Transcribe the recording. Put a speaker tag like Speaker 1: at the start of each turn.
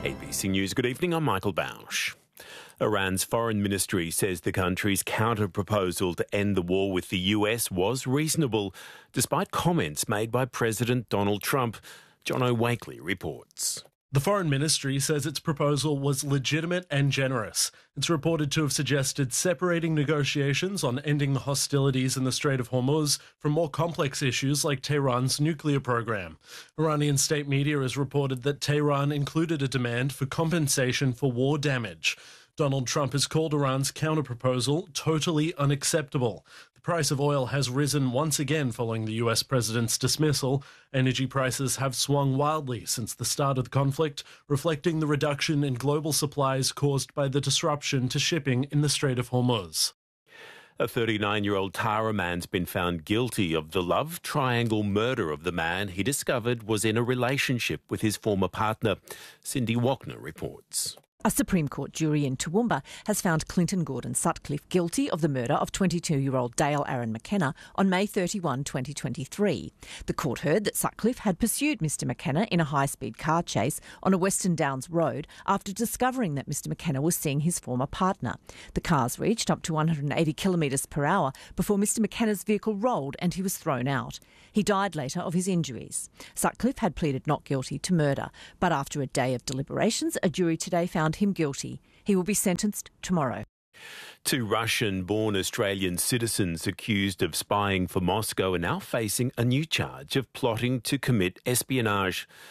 Speaker 1: ABC News, good evening, I'm Michael Bausch. Iran's foreign ministry says the country's counter-proposal to end the war with the US was reasonable, despite comments made by President Donald Trump. John O'Wakely reports.
Speaker 2: The Foreign Ministry says its proposal was legitimate and generous. It's reported to have suggested separating negotiations on ending the hostilities in the Strait of Hormuz from more complex issues like Tehran's nuclear program. Iranian state media has reported that Tehran included a demand for compensation for war damage. Donald Trump has called Iran's counterproposal totally unacceptable. The price of oil has risen once again following the US president's dismissal. Energy prices have swung wildly since the start of the conflict, reflecting the reduction in global supplies caused by the disruption to shipping in the Strait of Hormuz.
Speaker 1: A 39-year-old Tara man's been found guilty of the love triangle murder of the man he discovered was in a relationship with his former partner. Cindy Wagner reports.
Speaker 3: A Supreme Court jury in Toowoomba has found Clinton Gordon Sutcliffe guilty of the murder of 22-year-old Dale Aaron McKenna on May 31, 2023. The court heard that Sutcliffe had pursued Mr McKenna in a high-speed car chase on a Western Downs road after discovering that Mr McKenna was seeing his former partner. The cars reached up to 180 kilometres per hour before Mr McKenna's vehicle rolled and he was thrown out. He died later of his injuries. Sutcliffe had pleaded not guilty to murder, but after a day of deliberations, a jury today found him guilty. He will be sentenced tomorrow.
Speaker 1: Two Russian-born Australian citizens accused of spying for Moscow are now facing a new charge of plotting to commit espionage.